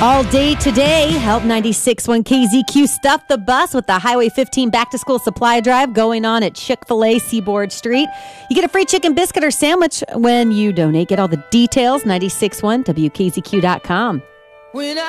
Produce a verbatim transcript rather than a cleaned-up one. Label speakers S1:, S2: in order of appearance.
S1: All day today, help ninety-six point one K Z Q stuff the bus with the Highway fifteen back-to-school supply drive going on at Chick-fil-A Seaboard Street. You get a free chicken biscuit or sandwich when you donate. Get all the details, nine six one W K Z Q dot com. When